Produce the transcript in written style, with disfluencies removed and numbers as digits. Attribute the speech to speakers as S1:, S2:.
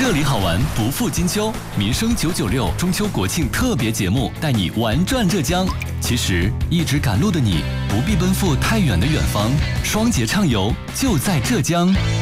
S1: 这里好玩不负金秋，民生996中秋国庆特别节目带你玩转浙江。其实一直赶路的你，不必奔赴太远的远方，双节畅游就在浙江。